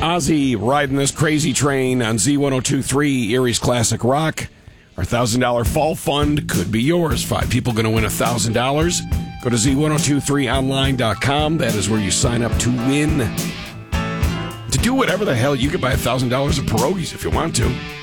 Ozzy riding this crazy train on Z102.3 Erie's Classic Rock. Our $1,000 fall fund could be yours. 5 people going to win $1,000. Go to Z1023online.com. That is where you sign up to win. To do whatever the hell, you could buy $1,000 of pierogies if you want to.